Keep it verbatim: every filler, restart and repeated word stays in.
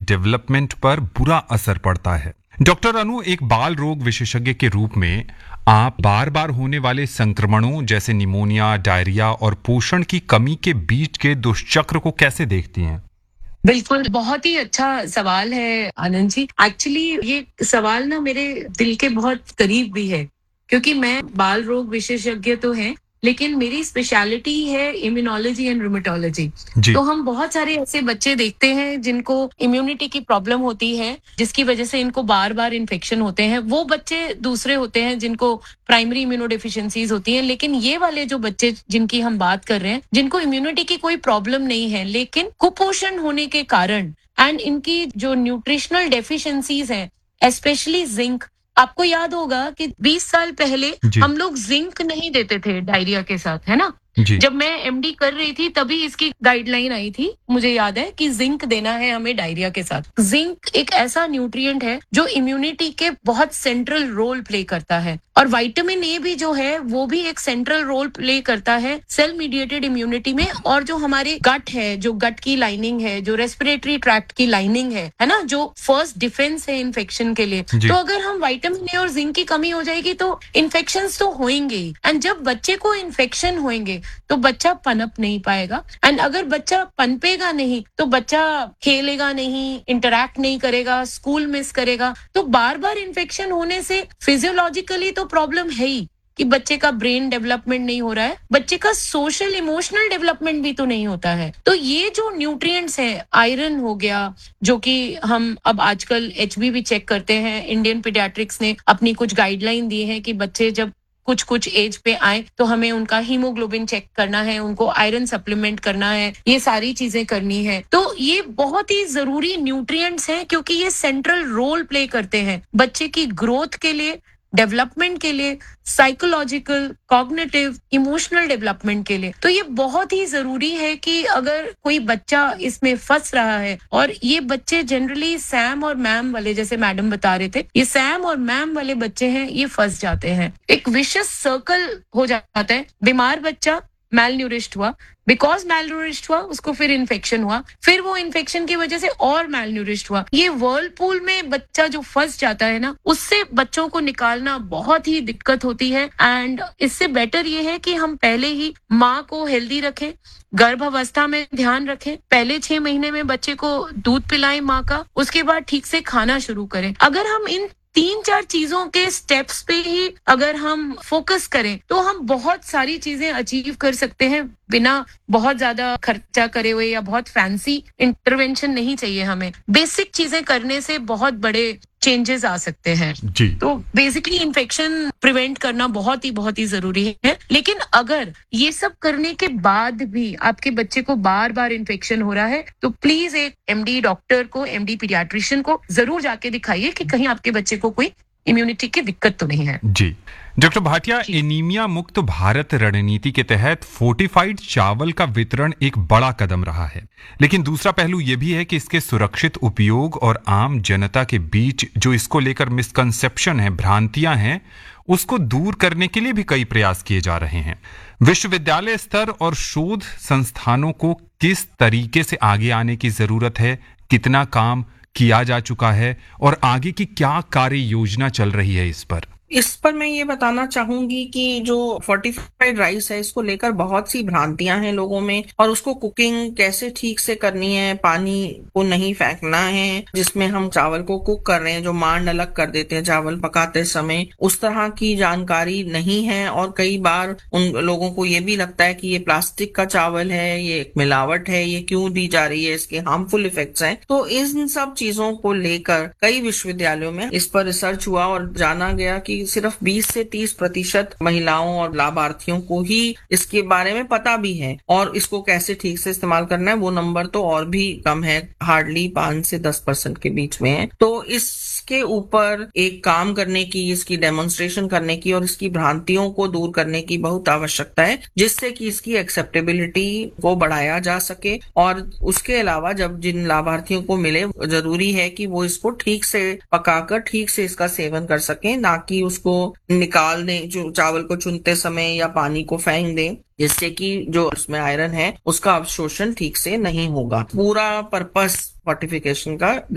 Development पर बुरा असर पड़ता है। डॉक्टर अनु, एक बाल रोग विशेषज्ञ के रूप में आप बार बार होने वाले संक्रमणों जैसे निमोनिया, डायरिया और पोषण की कमी के बीच के दुष्चक्र को कैसे देखती हैं? बिल्कुल, बहुत ही अच्छा सवाल है आनंद जी। एक्चुअली ये सवाल ना मेरे दिल के बहुत करीब भी है, क्योंकि मैं बाल रोग विशेषज्ञ तो है, लेकिन मेरी स्पेशलिटी है इम्यूनोलॉजी एंड रूमेटोलॉजी। तो हम बहुत सारे ऐसे बच्चे देखते हैं जिनको इम्यूनिटी की प्रॉब्लम होती है, जिसकी वजह से इनको बार बार इन्फेक्शन होते हैं। वो बच्चे दूसरे होते हैं जिनको प्राइमरी इम्यूनोडेफिशिएंसीज होती हैं, लेकिन ये वाले जो बच्चे जिनकी हम बात कर रहे हैं, जिनको इम्यूनिटी की कोई प्रॉब्लम नहीं है, लेकिन कुपोषण होने के कारण एंड इनकी जो न्यूट्रिशनल डेफिशिएंसीज हैं, स्पेशली जिंक। आपको याद होगा कि बीस साल पहले हम लोग जिंक नहीं देते थे डायरिया के साथ, है ना? जब मैं एमडी कर रही थी तभी इसकी गाइडलाइन आई थी, मुझे याद है, कि जिंक देना है हमें डायरिया के साथ। जिंक एक ऐसा न्यूट्रिएंट है जो इम्यूनिटी के बहुत सेंट्रल रोल प्ले करता है, और विटामिन ए भी जो है वो भी एक सेंट्रल रोल प्ले करता है सेल मीडिएटेड इम्यूनिटी में। और जो हमारे गट है, जो गट की लाइनिंग है, जो रेस्पिरेटरी ट्रैक्ट की लाइनिंग है है ना, जो फर्स्ट डिफेंस है इन्फेक्शन के लिए। तो अगर हम विटामिन ए और जिंक की कमी हो जाएगी तो इन्फेक्शन तो होंगे ही, एंड जब बच्चे को इन्फेक्शन होंगे तो बच्चा पनप नहीं पाएगा, एंड अगर बच्चा पनपेगा नहीं तो बच्चा खेलेगा नहीं, इंटरैक्ट नहीं करेगा, स्कूल मिस करेगा। तो बार बार इन्फेक्शन होने से फिजियोलॉजिकली तो प्रॉब्लम है ही कि बच्चे का ब्रेन डेवलपमेंट नहीं हो रहा है, बच्चे का सोशल इमोशनल डेवलपमेंट भी तो नहीं होता है। तो ये जो न्यूट्रिएंट्स हैं, आयरन हो गया, जो कि हम अब आजकल एचबी भी चेक करते हैं, इंडियन पीडियाट्रिक्स ने अपनी कुछ गाइडलाइन दी है कि बच्चे जब कुछ कुछ एज पे आए तो हमें उनका हीमोग्लोबिन चेक करना है, उनको आयरन सप्लीमेंट करना है, ये सारी चीजें करनी है। तो ये बहुत ही जरूरी न्यूट्रिएंट्स हैं, क्योंकि ये सेंट्रल रोल प्ले करते हैं बच्चे की ग्रोथ के लिए, डेवलपमेंट के लिए, साइकोलॉजिकल, कॉग्निटिव, इमोशनल डेवलपमेंट के लिए। तो ये बहुत ही जरूरी है कि अगर कोई बच्चा इसमें फंस रहा है, और ये बच्चे जनरली सैम और मैम वाले, जैसे मैडम बता रहे थे, ये सैम और मैम वाले बच्चे हैं, ये फंस जाते हैं। एक विशस सर्कल हो जाता है। बीमार बच्चा मैल न्यूरिश्ड हुआ, बिकॉज मैल न्यूरिश्ड हुआ उसको फिर इन्फेक्शन हुआ, फिर वो इन्फेक्शन की वजह से और मैल न्यूरिश्ड हुआ। ये वर्लपूल में बच्चा जो फंस जाता है ना, उससे बच्चों को निकालना बहुत ही दिक्कत होती है। एंड इससे बेटर ये है कि हम पहले ही माँ को हेल्दी रखें, गर्भ अवस्था में ध्यान रखें, पहले छह महीने में बच्चे को दूध पिलाएं माँ का, उसके बाद ठीक से खाना शुरू करें। अगर हम इन तीन चार चीजों के स्टेप्स पे ही अगर हम फोकस करें तो हम बहुत सारी चीजें अचीव कर सकते हैं, बिना बहुत ज्यादा खर्चा करे हुए, या बहुत फैंसी इंटरवेंशन नहीं चाहिए हमें। बेसिक चीजें करने से बहुत बड़े चेंजेस आ सकते हैं जी। तो बेसिकली इन्फेक्शन प्रिवेंट करना बहुत ही बहुत ही जरूरी है। लेकिन अगर ये सब करने के बाद भी आपके बच्चे को बार बार इन्फेक्शन हो रहा है तो प्लीज एक एमडी डॉक्टर को, एमडी पीडियाट्रिशियन को जरूर जाके दिखाइए कि कहीं आपके बच्चे को कोई इम्यूनिटी की दिक्कत तो नहीं है जी। डॉक्टर भाटिया, एनीमिया मुक्त भारत रणनीति के तहत फोर्टिफाइड चावल का वितरण एक बड़ा कदम रहा है, लेकिन दूसरा पहलू यह भी है कि इसके सुरक्षित उपयोग और आम जनता के बीच जो इसको लेकर मिसकंसेप्शन है, भ्रांतियां हैं, उसको दूर करने के लिए भी कई प्रयास किए जा रहे हैं। विश्वविद्यालय स्तर और शोध संस्थानों को किस तरीके से आगे आने की जरूरत है, कितना काम किया जा चुका है और आगे की क्या कार्य योजना चल रही है इस पर? इस पर मैं ये बताना चाहूंगी कि जो फोर्टिफाइड राइस है, इसको लेकर बहुत सी भ्रांतियां हैं लोगों में, और उसको कुकिंग कैसे ठीक से करनी है, पानी को नहीं फेंकना है जिसमें हम चावल को कुक कर रहे हैं, जो मांड अलग कर देते हैं चावल पकाते समय, उस तरह की जानकारी नहीं है। और कई बार उन लोगों को ये भी लगता है कि ये प्लास्टिक का चावल है, ये एक मिलावट है, ये क्यों दी जा रही है, इसके हार्मफुल इफेक्ट्स हैं। तो इन सब चीजों को लेकर कई विश्वविद्यालयों में इस पर रिसर्च हुआ और जाना गया कि सिर्फ बीस से तीस प्रतिशत महिलाओं और लाभार्थियों को ही इसके बारे में पता भी है, और इसको कैसे ठीक से इस्तेमाल करना है वो नंबर तो और भी कम है, हार्डली पांच से दस परसेंट के बीच में है। तो इसके ऊपर एक काम करने की, इसकी डेमोन्स्ट्रेशन करने की और इसकी भ्रांतियों को दूर करने की बहुत आवश्यकता है, जिससे कि इसकी एक्सेप्टेबिलिटी को बढ़ाया जा सके। और उसके अलावा जब जिन लाभार्थियों को मिले, जरूरी है कि वो इसको ठीक से पकाकर ठीक से इसका सेवन कर सकें, ना कि उसको निकाल दें जो चावल को चुनते समय या पानी को फेंक दें, जिससे कि जो उसमें आयरन है उसका अवशोषण ठीक से नहीं होगा। पूरा पर्पस फोर्टिफिकेशन का